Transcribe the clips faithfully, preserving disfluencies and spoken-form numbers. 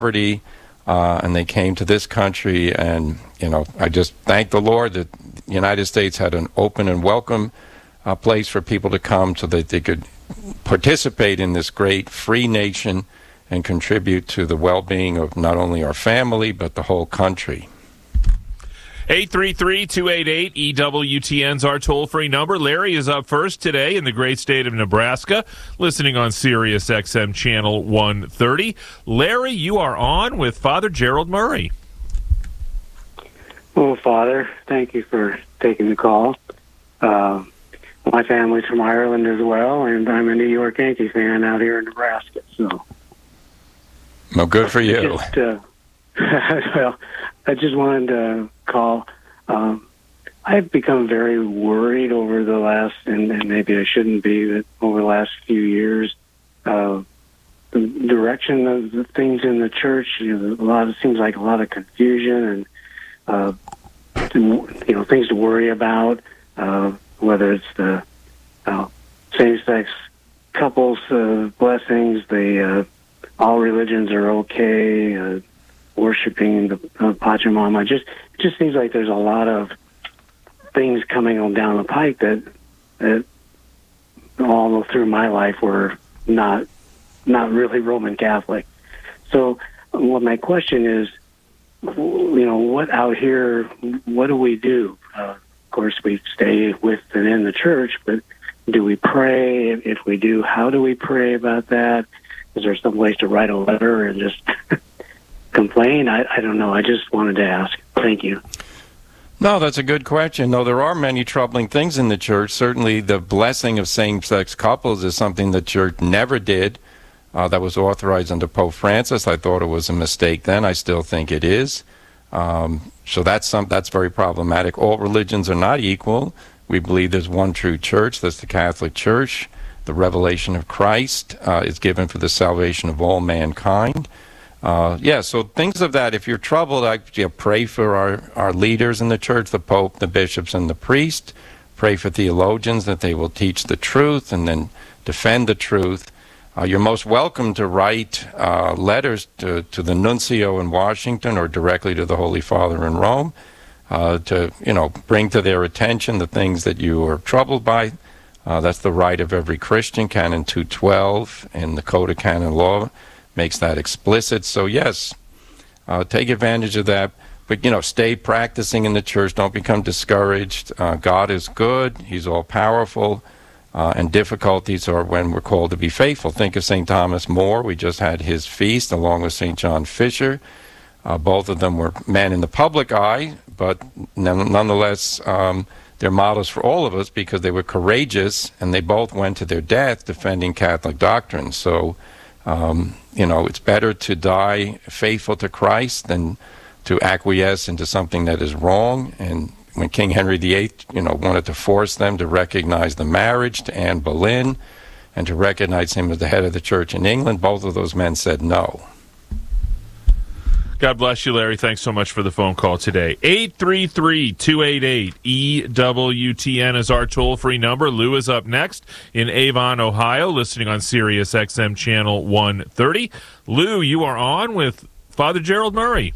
poverty, uh, and they came to this country. And, you know, I just thank the Lord that the United States had an open and welcome uh, place for people to come so that they could participate in this great free nation and contribute to the well-being of not only our family, but the whole country. eight three three, two eight eight, E W T N's our toll-free number. Larry is up first today in the great state of Nebraska, listening on Sirius X M Channel one thirty. Larry, you are on with Father Gerald Murray. Well, Father, thank you for taking the call. Uh, my family's from Ireland as well, and I'm a New York Yankee fan out here in Nebraska. So, well, good for you. Just, uh, well, I just wanted to call. Um, I've become very worried over the last, and, and maybe I shouldn't be, but over the last few years, uh, the direction of the things in the church. You know, a lot. It seems like a lot of confusion and uh, to, you know, things to worry about. Uh, whether it's the uh, same-sex couples uh, blessings, the uh, all religions are okay. Uh, worshiping the uh, Pachamama. Just it just seems like there's a lot of things coming on down the pike that, that all through my life were not not really Roman Catholic. So, what my question is, you know, what out here? What do we do? Uh, of course, we stay with and in the church, but do we pray? If we do, how do we pray about that? Is there some place to write a letter and just complain? I, I don't know. I just wanted to ask. Thank you. No, that's a good question. No, there are many troubling things in the church. Certainly the blessing of same-sex couples is something the church never did. Uh, that was authorized under Pope Francis. I thought it was a mistake then. I still think it is. Um, so that's some, that's very problematic. All religions are not equal. We believe there's one true church. That's the Catholic Church. The revelation of Christ uh, is given for the salvation of all mankind. Uh, yeah, so things of that. If you're troubled, I you know, pray for our, our leaders in the church, the Pope, the bishops, and the priest. Pray for theologians that they will teach the truth and then defend the truth. Uh, you're most welcome to write uh, letters to, to the nuncio in Washington or directly to the Holy Father in Rome uh, to, you know, bring to their attention the things that you are troubled by. Uh, that's the right of every Christian. Canon two twelve in the Code of Canon Law makes that explicit. So, yes, uh, take advantage of that. But, you know, stay practicing in the church. Don't become discouraged. Uh, God is good. He's all-powerful. Uh, and difficulties are when we're called to be faithful. Think of Saint Thomas More. We just had his feast along with Saint John Fisher. Uh, both of them were men in the public eye, but none, nonetheless, um, they're models for all of us because they were courageous, and they both went to their death defending Catholic doctrine. So, um, you know, it's better to die faithful to Christ than to acquiesce into something that is wrong. And when King Henry the Eighth, you know, wanted to force them to recognize the marriage to Anne Boleyn and to recognize him as the head of the church in England, both of those men said no. God bless you, Larry. Thanks so much for the phone call today. eight three three, two eight eight, E W T N is our toll-free number. Lou is up next in Avon, Ohio, listening on Sirius X M Channel one thirty. Lou, you are on with Father Gerald Murray.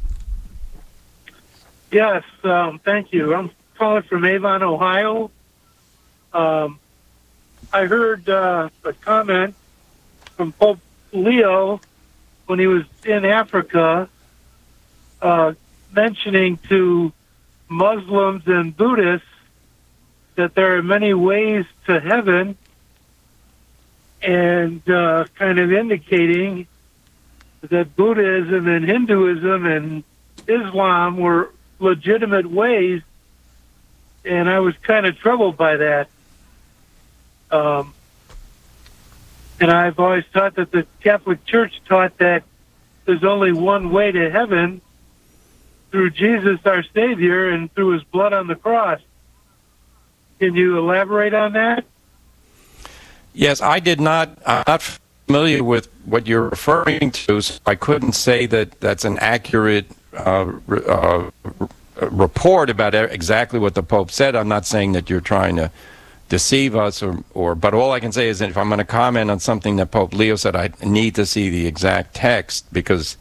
Yes, um, thank you. I'm calling from Avon, Ohio. Um, I heard uh, a comment from Pope Leo when he was in Africa uh, mentioning to Muslims and Buddhists that there are many ways to heaven and uh, kind of indicating that Buddhism and Hinduism and Islam were legitimate ways, and I was kind of troubled by that. Um, and I've always thought that the Catholic Church taught that there's only one way to heaven, through Jesus our Savior and through his blood on the cross. Can you elaborate on that? Yes, I did not, I'm not familiar with what you're referring to, so I couldn't say that that's an accurate Uh, uh, report about exactly what the Pope said. I'm not saying that you're trying to deceive us, or, or but all I can say is that if I'm going to comment on something that Pope Leo said, I need to see the exact text, because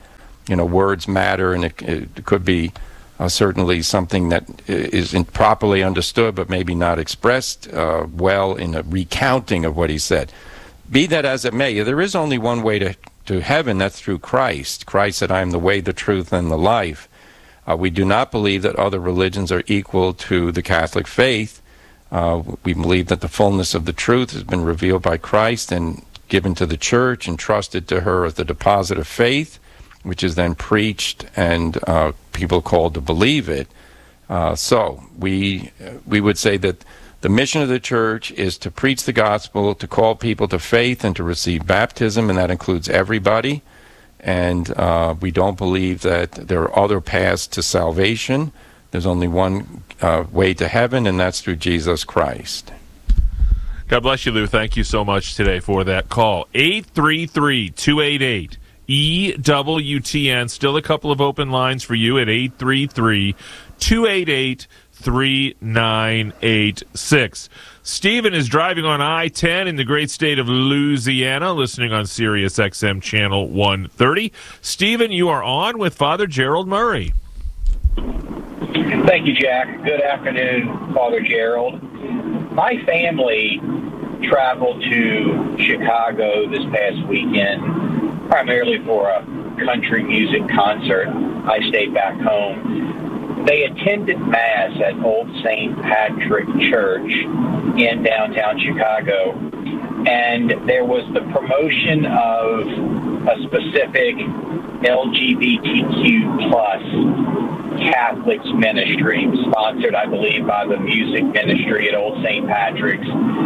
you know, words matter, and it, it could be uh, certainly something that is improperly understood, but maybe not expressed uh, well in a recounting of what he said. Be that as it may, there is only one way to, to heaven, that's through Christ. Christ said, I am the way, the truth, and the life. Uh, we do not believe that other religions are equal to the Catholic faith. Uh, we believe that the fullness of the truth has been revealed by Christ and given to the church, entrusted to her as the deposit of faith, which is then preached and uh, people called to believe it. Uh, so we we would say that the mission of the church is to preach the gospel, to call people to faith, and to receive baptism, and that includes everybody. And uh, we don't believe that there are other paths to salvation. There's only one uh, way to heaven, and that's through Jesus Christ. God bless you, Lou. Thank you so much today for that call. eight three three, two eight eight, E W T N. Still a couple of open lines for you at eight three three, two eight eight, three nine eight six. Stephen is driving on I ten in the great state of Louisiana, listening on Sirius X M channel one thirty. Stephen, you are on with Father Gerald Murray. Thank you, Jack. Good afternoon, Father Gerald. My family traveled to Chicago this past weekend, primarily for a country music concert. I stayed back home. They attended Mass at Old Saint Patrick Church in downtown Chicago, and there was the promotion of a specific L G B T Q plus Catholics ministry, sponsored, I believe, by the music ministry at Old Saint Patrick's.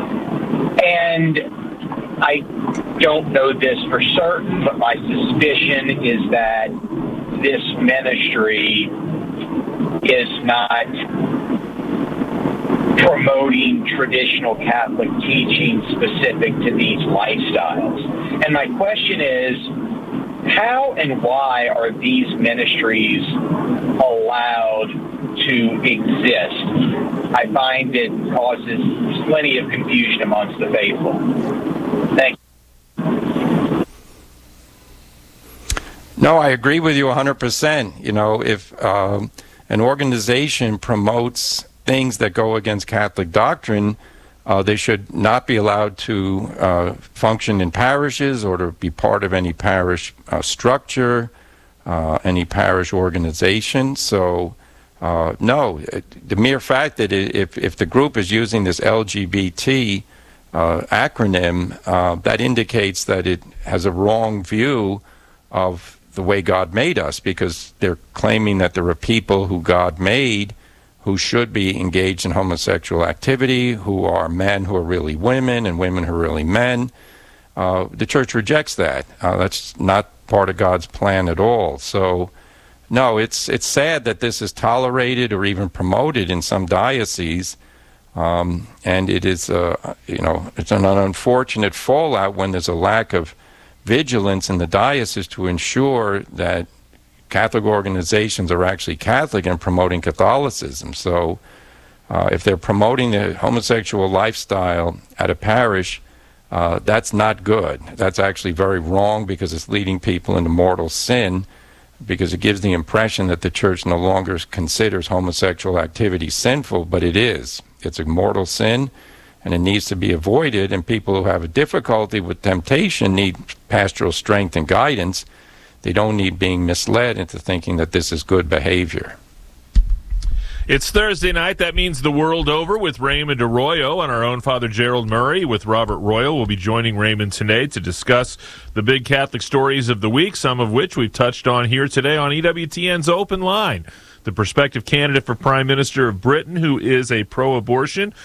And I don't know this for certain, but my suspicion is that this ministry is not promoting traditional Catholic teaching specific to these lifestyles. And my question is, how and why are these ministries allowed to exist? I find it causes plenty of confusion amongst the faithful. Thank you. No, I agree with you one hundred percent. You know, if um, an organization promotes things that go against Catholic doctrine, Uh, they should not be allowed to uh, function in parishes or to be part of any parish uh, structure, uh, any parish organization. So, uh, no, it, the mere fact that it, if, if the group is using this L G B T uh, acronym, uh, that indicates that it has a wrong view of the way God made us, because they're claiming that there are people who God made who should be engaged in homosexual activity, who are men who are really women and women who are really men. Uh, the church rejects that. Uh, that's not part of God's plan at all. So, no, it's it's sad that this is tolerated or even promoted in some dioceses, um, and it is, uh, you know, it's an unfortunate fallout when there's a lack of vigilance in the diocese to ensure that Catholic organizations are actually Catholic and promoting Catholicism. So uh, if they're promoting the homosexual lifestyle at a parish, uh, that's not good. That's actually very wrong, because it's leading people into mortal sin, because it gives the impression that the church no longer considers homosexual activity sinful, but it is. It's a mortal sin, and it needs to be avoided, and people who have a difficulty with temptation need pastoral strength and guidance. They don't need being misled into thinking that this is good behavior. It's Thursday night. That means the world over with Raymond Arroyo and our own Father Gerald Murray with Robert Royal. We'll be joining Raymond today to discuss the big Catholic stories of the week, some of which we've touched on here today on E W T N's Open Line. The prospective candidate for Prime Minister of Britain, who is a pro-abortion,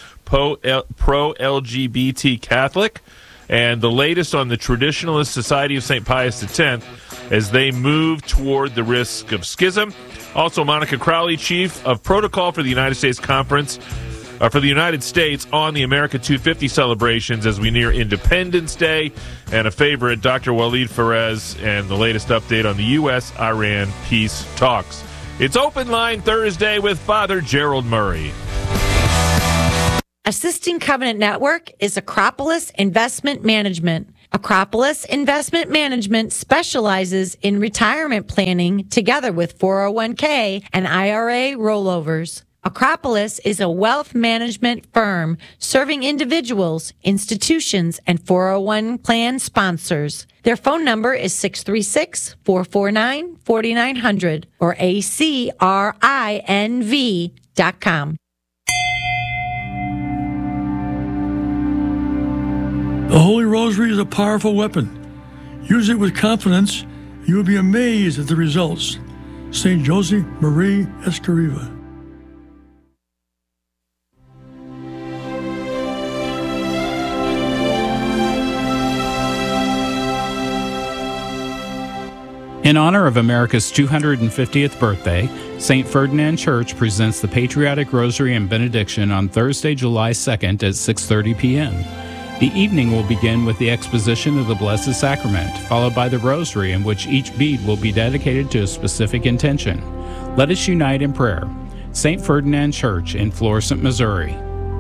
pro-L G B T Catholic, and the latest on the Traditionalist Society of Saint Pius X as they move toward the risk of schism. Also, Monica Crowley, Chief of Protocol for the United States Conference, uh, for the United States on the America two fifty celebrations as we near Independence Day, and a favorite, Doctor Waleed Perez, and the latest update on the U S Iran peace talks. It's Open Line Thursday with Father Gerald Murray. Assisting Covenant Network is Acropolis Investment Management. Acropolis Investment Management specializes in retirement planning together with four oh one k and I R A rollovers. Acropolis is a wealth management firm serving individuals, institutions, and four oh one plan sponsors. Their phone number is six three six, four four nine, four nine zero zero or A C R I N V dot com. The Holy Rosary is a powerful weapon. Use it with confidence. You will be amazed at the results. Saint Josie Marie Escriva. In honor of America's two hundred fiftieth birthday, Saint Ferdinand Church presents the Patriotic Rosary and Benediction on Thursday, July second at six thirty p.m. The evening will begin with the exposition of the Blessed Sacrament, followed by the Rosary, in which each bead will be dedicated to a specific intention. Let us unite in prayer. Saint Ferdinand Church in Florissant, Missouri.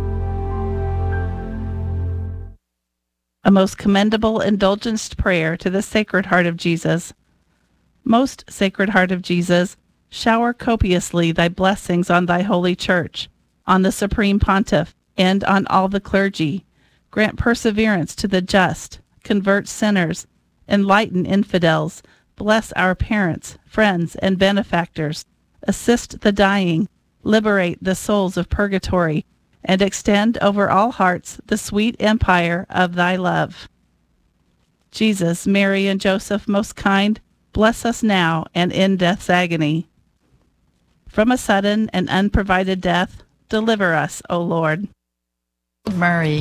A most commendable indulgenced prayer to the Sacred Heart of Jesus. Most Sacred Heart of Jesus, shower copiously thy blessings on thy holy church, on the Supreme Pontiff, and on all the clergy. Grant perseverance to the just, convert sinners, enlighten infidels, bless our parents, friends, and benefactors, assist the dying, liberate the souls of purgatory, and extend over all hearts the sweet empire of thy love. Jesus, Mary, and Joseph, most kind, bless us now and in death's agony. From a sudden and unprovided death, deliver us, O Lord. Murray.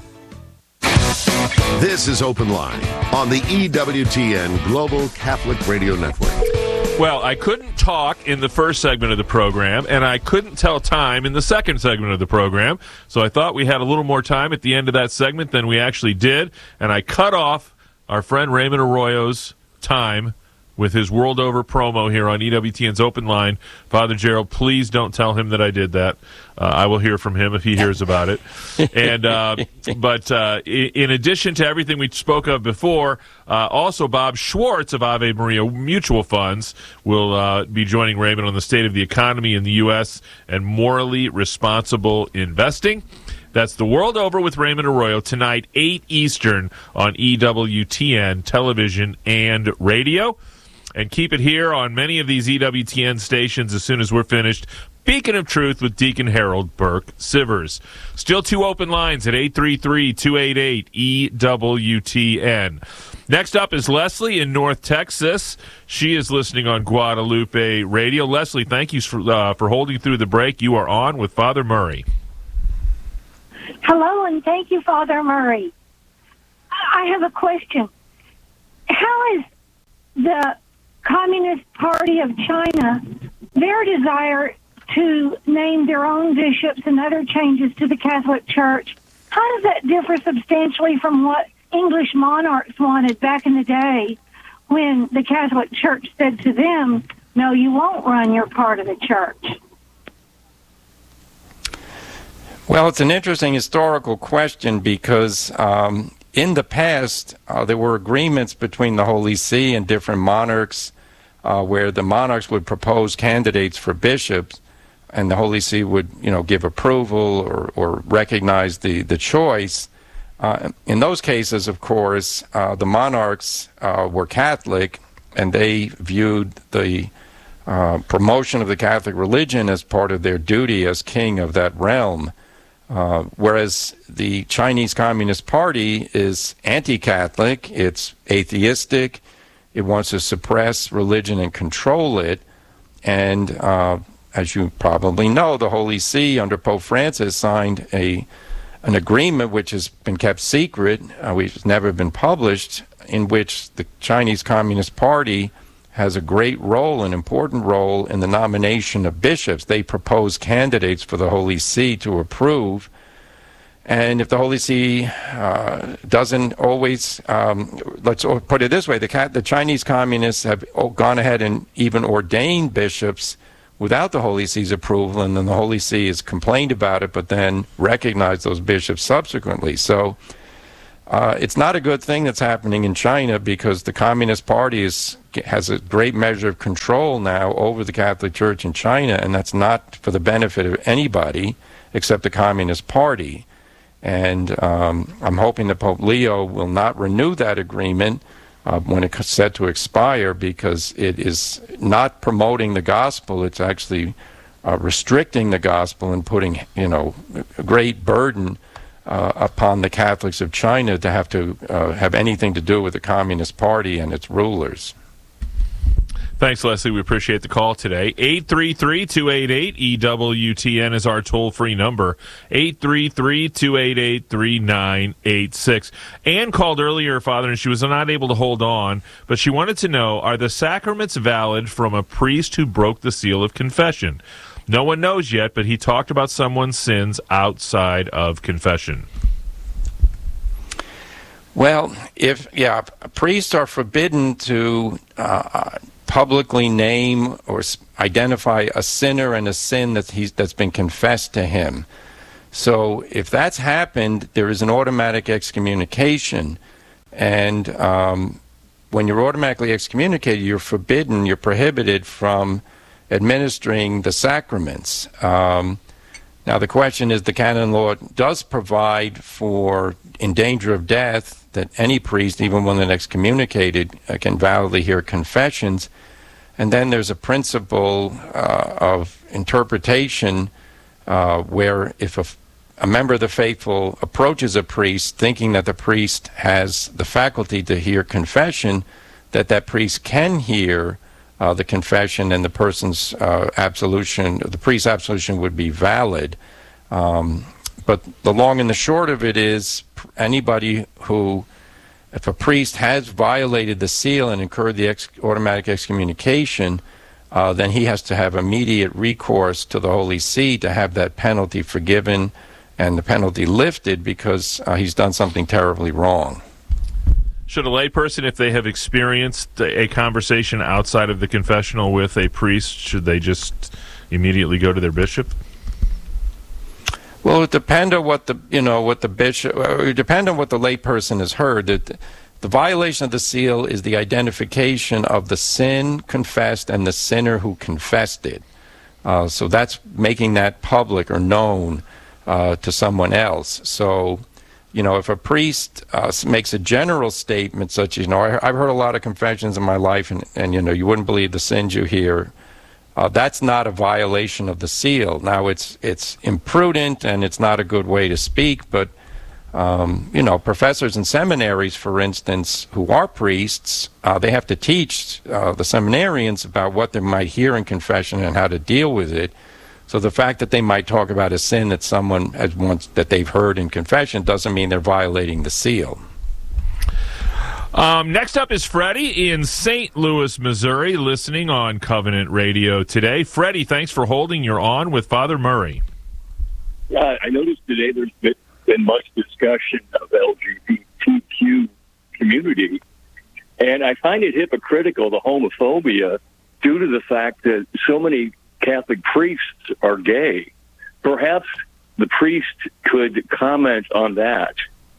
This is Open Line on the E W T N Global Catholic Radio Network. Well, I couldn't talk in the first segment of the program, and I couldn't tell time in the second segment of the program, so I thought we had a little more time at the end of that segment than we actually did, and I cut off our friend Raymond Arroyo's time with his World Over promo here on E W T N's Open Line. Father Gerald, please don't tell him that I did that. Uh, I will hear from him if he hears about it. And uh, But uh, in addition to everything we spoke of before, uh, also Bob Schwartz of Ave Maria Mutual Funds will uh, be joining Raymond on the state of the economy in the U S and morally responsible investing. That's the World Over with Raymond Arroyo tonight, eight Eastern on E W T N television and radio. And keep it here on many of these E W T N stations as soon as we're finished. Beacon of Truth with Deacon Harold Burke Sivers. Still two open lines at eight three three, two eight eight, E W T N. Next up is Leslie in North Texas. She is listening on Guadalupe Radio. Leslie, thank you for, uh, for holding through the break. You are on with Father Murray. Hello, and thank you, Father Murray. I have a question. How is the Communist Party of China, their desire to name their own bishops and other changes to the Catholic Church, how does that differ substantially from what English monarchs wanted back in the day when the Catholic Church said to them, no, you won't run your part of the church? Well, it's an interesting historical question because um, in the past, uh, there were agreements between the Holy See and different monarchs uh, where the monarchs would propose candidates for bishops, and the Holy See would, you know, give approval or, or recognize the, the choice. Uh, in those cases, of course, uh, the monarchs uh, were Catholic, and they viewed the uh, promotion of the Catholic religion as part of their duty as king of that realm. Uh, whereas the Chinese Communist Party is anti-Catholic, it's atheistic, it wants to suppress religion and control it, and uh, as you probably know, the Holy See under Pope Francis signed a an agreement which has been kept secret, uh, which has never been published, in which the Chinese Communist Party has a great role, an important role in the nomination of bishops. They propose candidates for the Holy See to approve. And if the Holy See uh, doesn't always, um, let's put it this way, the, the Chinese Communists have gone ahead and even ordained bishops without the Holy See's approval, and then the Holy See has complained about it, but then recognized those bishops subsequently. So Uh, it's not a good thing that's happening in China because the Communist Party is, has a great measure of control now over the Catholic Church in China, and that's not for the benefit of anybody except the Communist Party. And um, I'm hoping that Pope Leo will not renew that agreement uh, when it's set to expire, because it is not promoting the gospel. It's actually uh, restricting the gospel and putting, you know, a great burden Uh, upon the Catholics of China to have to uh, have anything to do with the Communist Party and its rulers. Thanks, Leslie. We appreciate the call today. eight three three, two eight eight, E W T N is our toll-free number. eight three three, two eight eight, three nine eight six. Anne called earlier, Father, and she was not able to hold on, but she wanted to know, are the sacraments valid from a priest who broke the seal of confession? No one knows yet, but he talked about someone's sins outside of confession. Well, if, yeah, priests are forbidden to uh, publicly name or identify a sinner and a sin that he's, that's been confessed to him. So if that's happened, there is an automatic excommunication. And um, when you're automatically excommunicated, you're forbidden, you're prohibited from administering the sacraments. Um, now, the question is, the canon law does provide for, in danger of death, that any priest, even when they're excommunicated, uh, can validly hear confessions. And then there's a principle uh, of interpretation uh, where if a, a member of the faithful approaches a priest thinking that the priest has the faculty to hear confession, that that priest can hear Uh, the confession, and the person's uh, absolution, the priest's absolution would be valid. Um, but the long and the short of it is, anybody who, if a priest has violated the seal and incurred the ex automatic excommunication, uh, then he has to have immediate recourse to the Holy See to have that penalty forgiven and the penalty lifted, because uh, he's done something terribly wrong. Should a layperson, if they have experienced a conversation outside of the confessional with a priest, should they just immediately go to their bishop? Well, it depends on what the you know what the bishop. It would depend on what the layperson has heard. That the violation of the seal is the identification of the sin confessed and the sinner who confessed it. Uh, so that's making that public or known uh, to someone else. So, you know, if a priest uh, makes a general statement such as, you know, I, I've heard a lot of confessions in my life, and, and you know, you wouldn't believe the sins you hear, uh, that's not a violation of the seal. Now, it's it's imprudent and it's not a good way to speak, but, um, you know, professors in seminaries, for instance, who are priests, uh, they have to teach uh, the seminarians about what they might hear in confession and how to deal with it. So the fact that they might talk about a sin that someone has once that they've heard in confession doesn't mean they're violating the seal. Um, next up is Freddie in Saint Louis, Missouri, listening on Covenant Radio today. Freddie, thanks for holding. You're on with Father Murray. Uh, I noticed today there's been, been much discussion of L G B T Q community, and I find it hypocritical, the homophobia, due to the fact that so many Catholic priests are gay. Perhaps the priest could comment on that.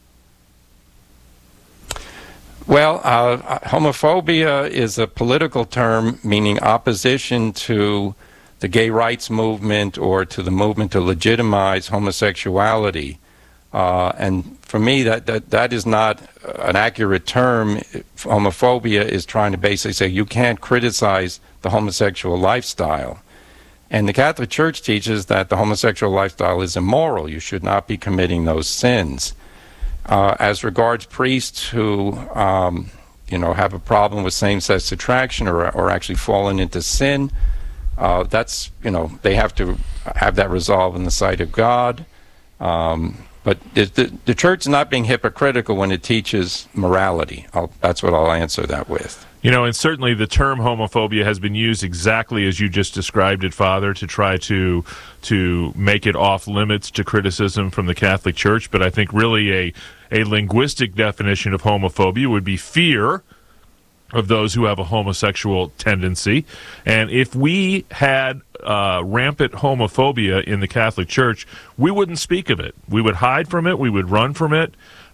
Well, uh, homophobia is a political term meaning opposition to the gay rights movement or to the movement to legitimize homosexuality. Uh, and for me, that, that, that is not an accurate term. Homophobia is trying to basically say you can't criticize the homosexual lifestyle. And the Catholic Church teaches that the homosexual lifestyle is immoral. You should not be committing those sins. Uh, as regards priests who, um, you know, have a problem with same-sex attraction or, or actually fallen into sin, uh, that's, you know, they have to have that resolved in the sight of God. Um, but the, the, the Church is not being hypocritical when it teaches morality. I'll, that's what I'll answer that with. You know, and certainly the term homophobia has been used exactly as you just described it, Father, to try to to make it off limits to criticism from the Catholic Church. But I think really a, a linguistic definition of homophobia would be fear of those who have a homosexual tendency. And if we had uh, rampant homophobia in the Catholic Church, we wouldn't speak of it. We would hide from it. We would run from it.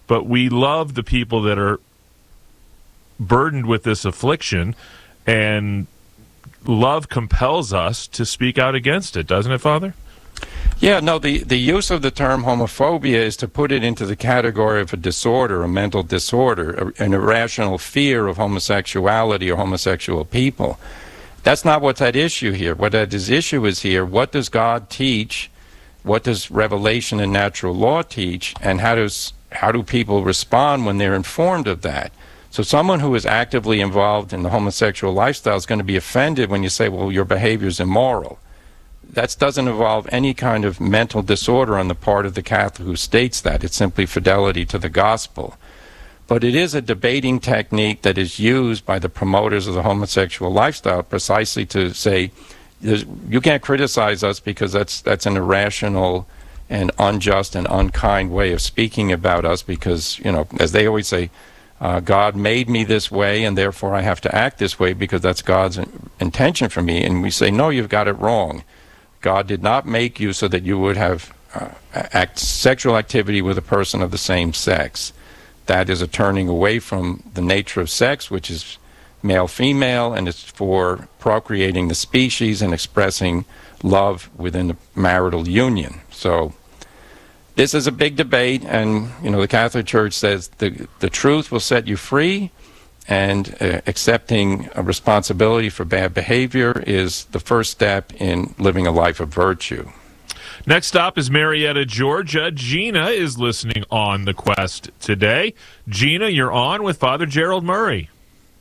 but we love the people that are burdened with this affliction, and love compels us to speak out against it, doesn't it, Father? Yeah, no, the, the use of the term homophobia is to put it into the category of a disorder, a mental disorder, an irrational fear of homosexuality or homosexual people. That's not what's at issue here. What at issue is here, what does God teach? What does revelation and natural law teach? And how does how do people respond when they're informed of that? So someone who is actively involved in the homosexual lifestyle is going to be offended when you say, well, your behavior is immoral. That doesn't involve any kind of mental disorder on the part of the Catholic who states that. It's simply fidelity to the gospel. But it is a debating technique that is used by the promoters of the homosexual lifestyle precisely to say, you can't criticize us because that's that's an irrational and unjust and unkind way of speaking about us because, you know, as they always say, uh, God made me this way and therefore I have to act this way because that's God's intention for me. And we say, no, you've got it wrong. God did not make you so that you would have uh, act, sexual activity with a person of the same sex. That is a turning away from the nature of sex, which is male-female, and it's for procreating the species and expressing love within the marital union. So this is a big debate, and you know the Catholic Church says the the truth will set you free, and uh, accepting a responsibility for bad behavior is the first step in living a life of virtue. Next stop is Marietta, Georgia. Gina is listening on The Quest today. Gina, you're on with Father Gerald Murray.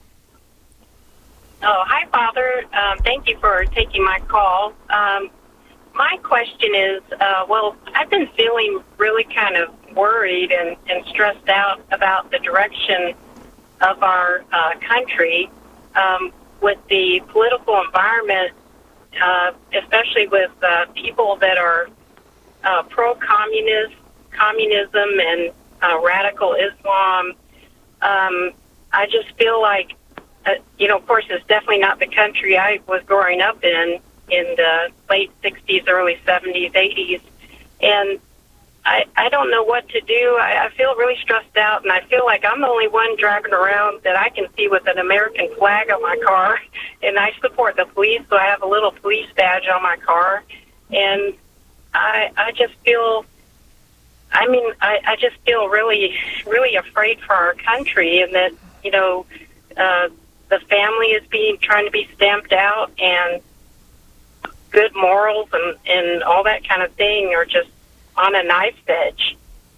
Oh, hi, Father. Um, thank you for taking my call. Um, my question is, uh, well, I've been feeling really kind of worried and, and stressed out about the direction of our uh, country um, with the political environment, uh, especially with uh, people that are uh, pro-communist, communism, and uh, radical Islam. Um, I just feel like, uh, you know, of course, it's definitely not the country I was growing up in, in the late sixties, early seventies, eighties, and I, I don't know what to do. I, I feel really stressed out, and I feel like I'm the only one driving around that I can see with an American flag on my car, and I support the police, so I have a little police badge on my car, and I I just feel, I mean, I, I just feel really, really afraid for our country, and that, you know, uh, the family is being, trying to be stamped out, and good morals and, and all that kind of thing are just on a knife's edge.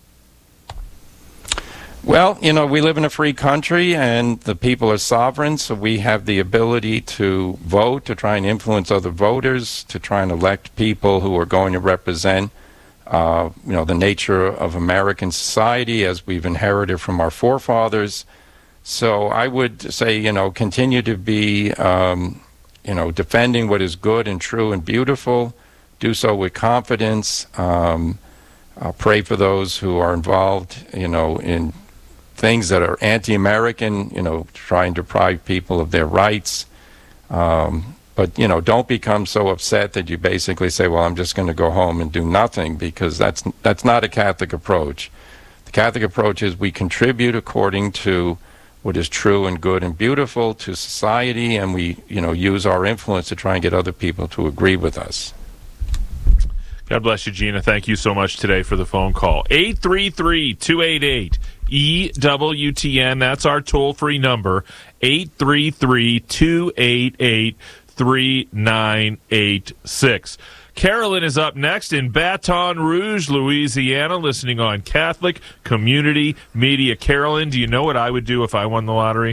Well, you know, we live in a free country and the people are sovereign, so we have the ability to vote, to try and influence other voters, to try and elect people who are going to represent, uh, you know, the nature of American society as we've inherited from our forefathers. So I would say, you know, continue to be, um, you know, defending what is good and true and beautiful. Do so with confidence. Um, uh, pray for those who are involved, you know, in things that are anti-American, you know, try and deprive people of their rights. Um, but, you know, don't become so upset that you basically say, well, I'm just going to go home and do nothing, because that's that's not a Catholic approach. The Catholic approach is we contribute according to what is true and good and beautiful to society, and we, you know, use our influence to try and get other people to agree with us. God bless you, Gina. Thank you so much today for the phone call. eight three three, two eight eight, E W T N. That's our toll-free number, eight three three, two eight eight, three nine eight six. Carolyn is up next in Baton Rouge, Louisiana, listening on Catholic Community Media. Carolyn, do you know what I would do if I won the lottery?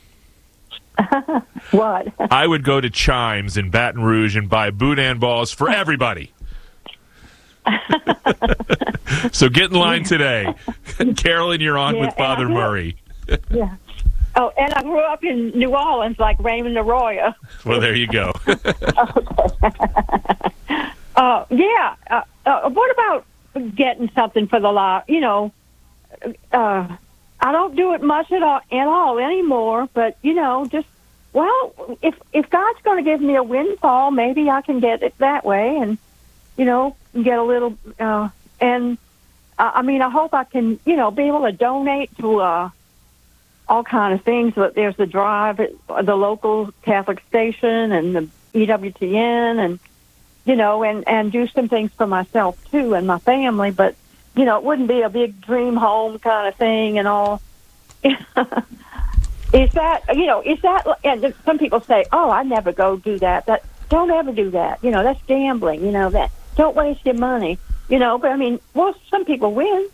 What? I would go to Chimes in Baton Rouge and buy boudin balls for everybody. So get in line today. Carolyn, you're on yeah, with Father Murray. Yeah. Oh, and I grew up in New Orleans like Raymond Arroyo. Well, there you go. Okay. uh, yeah. Uh, uh, what about getting something for the lot? You know, uh, I don't do it much at all, at all anymore, but, you know, just, well, if, if God's going to give me a windfall, maybe I can get it that way and, you know, get a little, uh, and I I mean, I hope I can, you know, be able to donate to uh, all kind of things. But there's the drive at the local Catholic station and the E W T N, and you know, and and do some things for myself too and my family. But you know, it wouldn't be a big dream home kind of thing and all. Is that, you know, is that, and some people say, oh, I never go do that. That don't ever do that. You know, that's gambling. You know, that don't waste your money. You know, but I mean, well, some people win.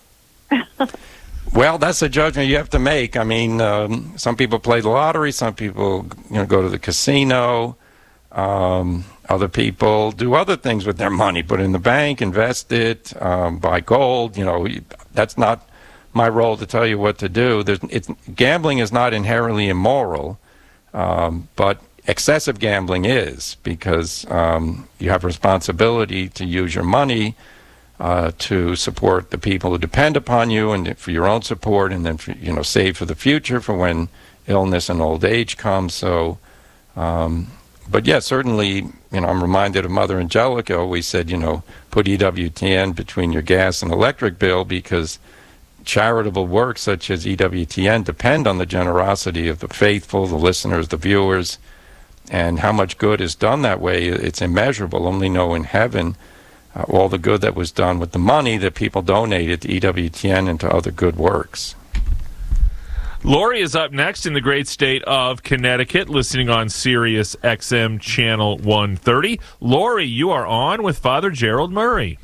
Well, that's a judgment you have to make. I mean, um, some people play the lottery. Some people, you know, go to the casino. Um, other people do other things with their money, put it in the bank, invest it, um, buy gold. You know, that's not my role to tell you what to do. There's, it's, gambling is not inherently immoral, um, but excessive gambling is, because um, you have a responsibility to use your money uh, to support the people who depend upon you, and for your own support, and then for, you know, save for the future for when illness and old age comes. So, um, but yeah, certainly, you know, I'm reminded of Mother Angelica always said, you know, put E W T N between your gas and electric bill, because charitable work such as E W T N depend on the generosity of the faithful, the listeners, the viewers, and how much good is done that way. It's immeasurable. Only know in heaven uh, all the good that was done with the money that people donated to E W T N and to other good works. Lori is up next in the great state of Connecticut, listening on Sirius X M Channel one thirty. Lori, you are on with Father Gerald Murray.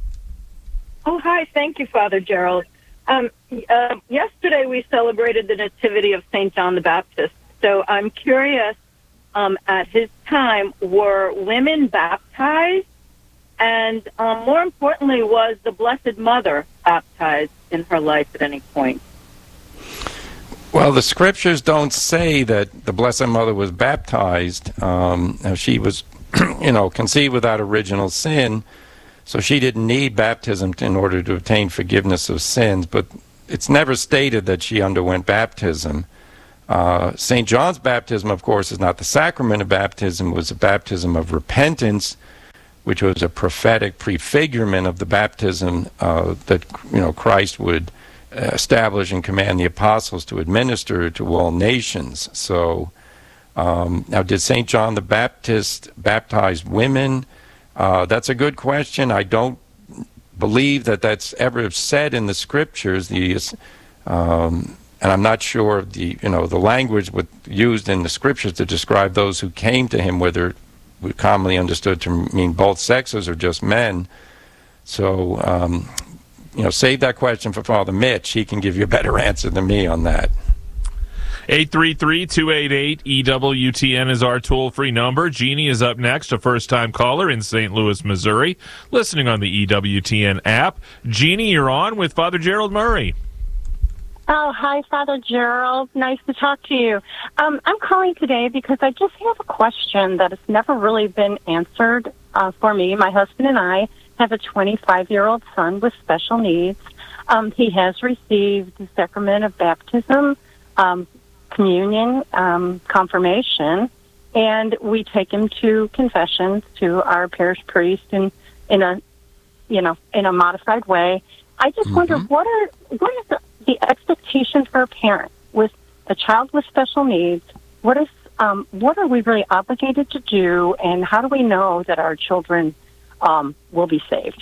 Oh, hi. Thank you, Father Gerald. Um, uh, yesterday we celebrated the Nativity of Saint John the Baptist. So I'm curious, um, at his time, were women baptized? And um, more importantly, was the Blessed Mother baptized in her life at any point? Well, the scriptures don't say that the Blessed Mother was baptized. Um, she was, you know, conceived without original sin. So she didn't need baptism in order to obtain forgiveness of sins, but it's never stated that she underwent baptism. Uh, Saint John's baptism, of course, is not the sacrament of baptism. It was a baptism of repentance, which was a prophetic prefigurement of the baptism uh, that, you know, Christ would establish and command the apostles to administer to all nations. So um, now, did Saint John the Baptist baptize women? Uh, that's a good question. I don't believe that that's ever said in the scriptures. The um, and I'm not sure of the you know the language with, used in the scriptures to describe those who came to him, whether we commonly understood to mean both sexes or just men. So um, you know, save that question for Father Mitch. He can give you a better answer than me on that. eight three three, two eight eight, E W T N is our toll-free number. Jeannie is up next, a first-time caller in Saint Louis, Missouri, listening on the E W T N app. Jeannie, you're on with Father Gerald Murray. Oh, hi, Father Gerald. Nice to talk to you. Um, I'm calling today because I just have a question that has never really been answered uh, for me. My husband and I have a twenty-five-year-old son with special needs. Um, he has received the sacrament of baptism, um, communion, um, confirmation, and we take him to confessions to our parish priest in, in a, you know, in a modified way. I just mm-hmm. wonder what are what is the, the expectation for a parent with a child with special needs? What is um, what are we really obligated to do, and how do we know that our children um, will be saved?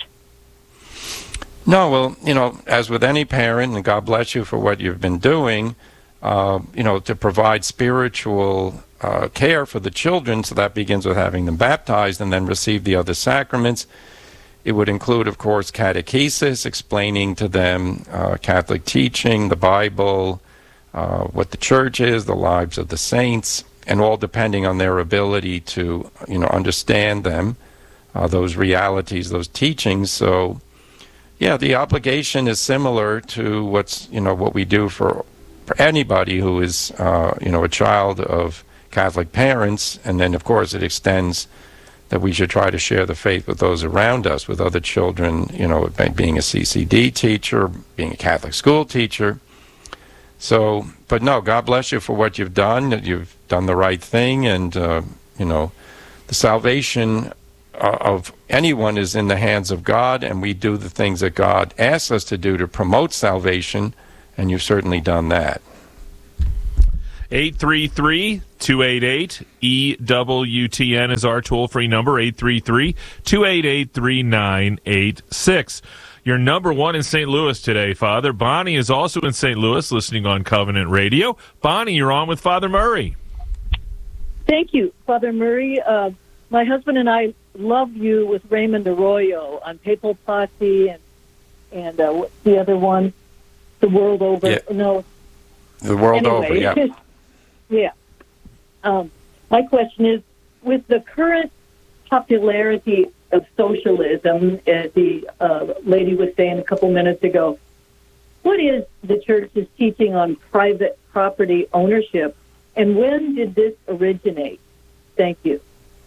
No, well, you know, as with any parent, and God bless you for what you've been doing, uh, you know, to provide spiritual uh, care for the children, so that begins with having them baptized and then receive the other sacraments. It would include, of course, catechesis, explaining to them uh, Catholic teaching, the Bible, uh, what the church is, the lives of the saints, and all depending on their ability to, you know, understand them, uh, those realities, those teachings. So, yeah, the obligation is similar to what's, you know, what we do for, for anybody who is, uh, you know, a child of Catholic parents. And then, of course, it extends that we should try to share the faith with those around us, with other children, you know, being a C C D teacher, being a Catholic school teacher. So, but no, God bless you for what you've done. You've done the right thing, and, uh, you know, the salvation uh, of anyone is in the hands of God, and we do the things that God asks us to do to promote salvation, and you've certainly done that. eight three three, two eight eight, E W T N is our toll-free number, eight three three, two eight eight, three nine eight six. You're number one in Saint Louis today, Father. Bonnie is also in Saint Louis, listening on Covenant Radio. Bonnie, you're on with Father Murray. Thank you, Father Murray. Uh, my husband and I love you with Raymond Arroyo on Papal Posse and, and uh, what's the other one? The World Over. Yeah. No. The World anyway. Over, yeah. Yeah. Um, my question is, with the current popularity of socialism, as the uh, lady was saying a couple minutes ago, what is the church's teaching on private property ownership, and when did this originate? Thank you.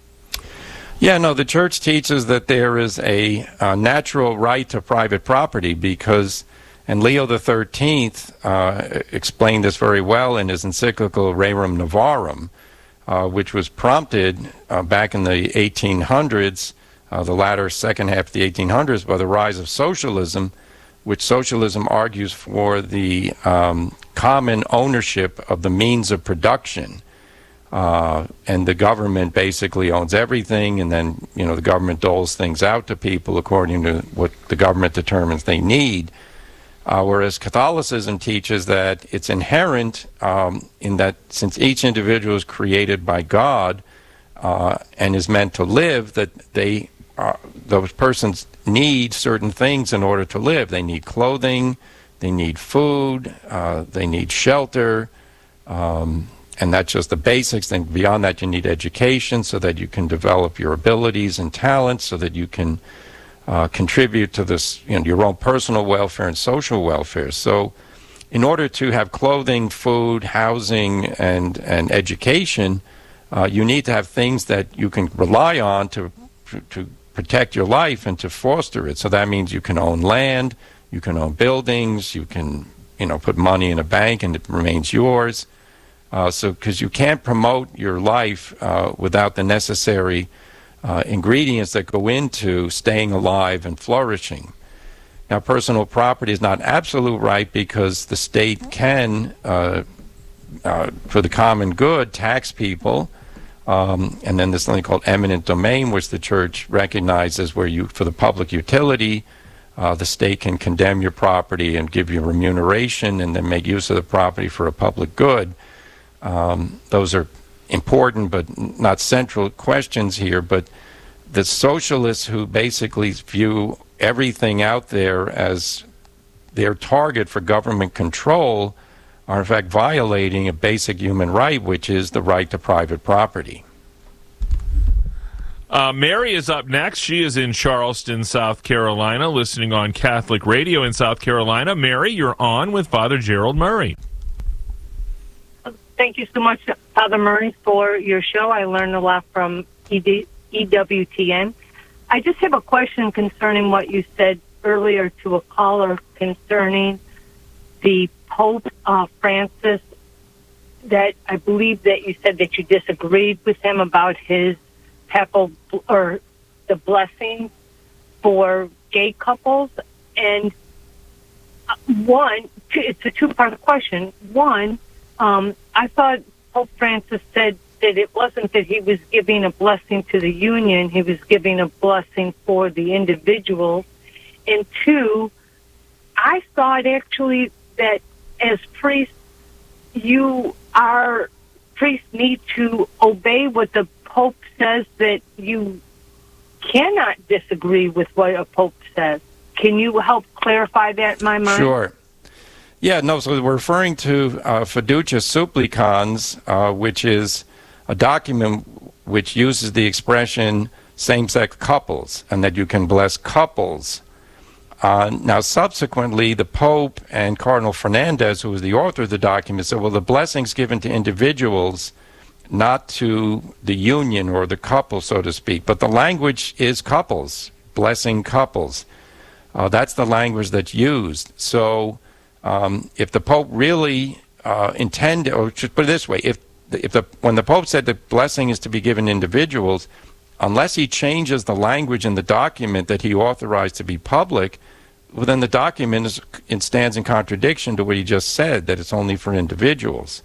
Yeah, no, the church teaches that there is a, a natural right to private property because, and Leo the thirteenth uh, explained this very well in his encyclical Rerum Novarum, uh, which was prompted uh, back in the eighteen hundreds, uh, the latter second half of the eighteen hundreds, by the rise of socialism, which socialism argues for the um, common ownership of the means of production. Uh, and the government basically owns everything, and then, you know, the government doles things out to people according to what the government determines they need. Uh, whereas Catholicism teaches that it's inherent um, in that since each individual is created by God uh, and is meant to live, that they are, those persons need certain things in order to live. They need clothing, they need food, uh, they need shelter, um, and that's just the basics. Then beyond that, you need education so that you can develop your abilities and talents, so that you can uh, contribute to this, you know, your own personal welfare and social welfare. So, in order to have clothing, food, housing, and and education, uh, you need to have things that you can rely on to to protect your life and to foster it. So that means you can own land, you can own buildings, you can, you know, put money in a bank and it remains yours. Uh, so, because you can't promote your life uh, without the necessary uh, ingredients that go into staying alive and flourishing. Now, personal property is not absolute right because the state can, uh, uh, for the common good, tax people. Um, and then there's something called eminent domain, which the church recognizes where you, for the public utility, uh, the state can condemn your property and give you remuneration and then make use of the property for a public good. Um, those are important but not central questions here. But the socialists who basically view everything out there as their target for government control are in fact violating a basic human right, which is the right to private property. Uh, Mary is up next. She is in Charleston, South Carolina, listening on Catholic Radio in South Carolina. Mary, you're on with Father Gerald Murray. Thank you so much, Father Murray, for your show. I learned a lot from E W T N. I just have a question concerning what you said earlier to a caller concerning the Pope uh, Francis, that I believe that you said that you disagreed with him about his papal or the blessing for gay couples. And one, it's a two-part question. One, um, I thought Pope Francis said that it wasn't that he was giving a blessing to the union, he was giving a blessing for the individual. And two, I thought actually that as priests, you are, priests need to obey what the Pope says, that you cannot disagree with what a Pope says. Can you help clarify that in my mind? Sure. Yeah, no, so we're referring to uh, Fiducia Supplicans, uh, which is a document which uses the expression same-sex couples, and that you can bless couples. Uh, now, subsequently, the Pope and Cardinal Fernandez, who was the author of the document, said, well, the blessings given to individuals, not to the union or the couple, so to speak. But the language is couples, blessing couples. Uh, that's the language that's used. So um, if the Pope really uh, intended, or just put it this way, if, if the, when the Pope said the blessing is to be given to individuals, unless he changes the language in the document that he authorized to be public, well, then the document is, it stands in contradiction to what he just said, that it's only for individuals.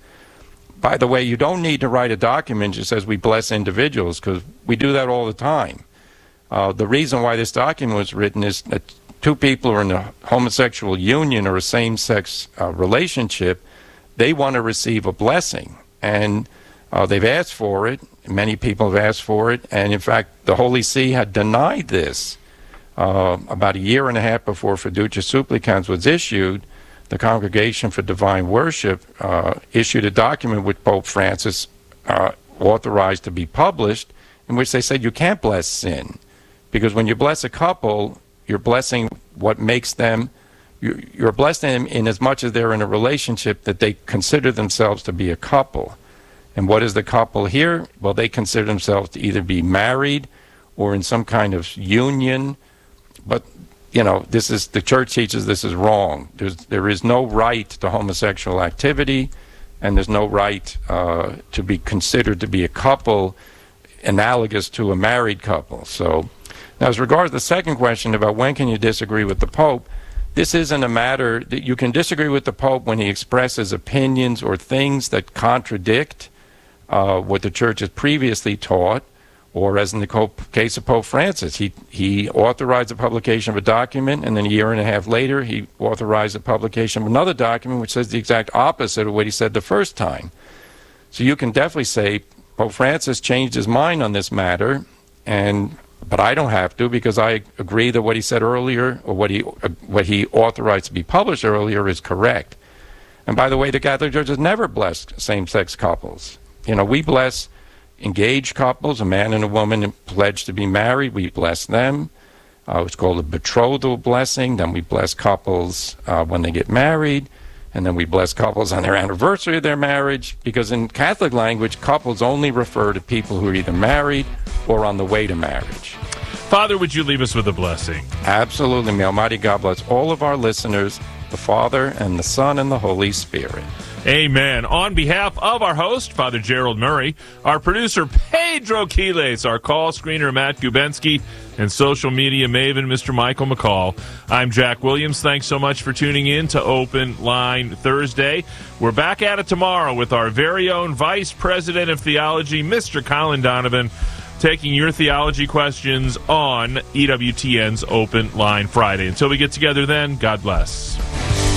By the way, you don't need to write a document that says we bless individuals, because we do that all the time. Uh, the reason why this document was written is that two people who are in a homosexual union or a same-sex uh, relationship, they want to receive a blessing. And uh, they've asked for it. Many people have asked for it. And in fact, the Holy See had denied this. Uh, about a year and a half before Fiducia Supplicans was issued, the Congregation for Divine Worship uh, issued a document which Pope Francis uh, authorized to be published, in which they said you can't bless sin. Because when you bless a couple, you're blessing what makes them, you're, you're blessing them in as much as they're in a relationship that they consider themselves to be a couple. And what is the couple here? Well, they consider themselves to either be married or in some kind of union. But, you know, this is, the church teaches this is wrong. There's, there is no right to homosexual activity, and there's no right uh, to be considered to be a couple analogous to a married couple. So, now as regards the second question about when can you disagree with the Pope, this isn't a matter that you can disagree with the Pope when he expresses opinions or things that contradict uh, what the church has previously taught. Or as in the case of Pope Francis, he, he authorized the publication of a document, and then a year and a half later, he authorized the publication of another document which says the exact opposite of what he said the first time. So you can definitely say Pope Francis changed his mind on this matter, and but I don't have to, because I agree that what he said earlier, or what he uh, what he authorized to be published earlier, is correct. And by the way, the Catholic Church has never blessed same-sex couples. You know, we bless engaged couples, a man and a woman pledged to be married, we bless them. Uh, it's called a betrothal blessing. Then we bless couples uh, when they get married, and then we bless couples on their anniversary of their marriage, because in Catholic language, couples only refer to people who are either married or on the way to marriage. Father, would you leave us with a blessing? Absolutely. May Almighty God bless all of our listeners, the Father and the Son and the Holy Spirit. Amen. On behalf of our host, Father Gerald Murray, our producer, Pedro Quiles, our call screener, Matt Gubensky, and social media maven, Mister Michael McCall, I'm Jack Williams. Thanks so much for tuning in to Open Line Thursday. We're back at it tomorrow with our very own Vice President of Theology, Mister Colin Donovan, taking your theology questions on E W T N's Open Line Friday. Until we get together then, God bless.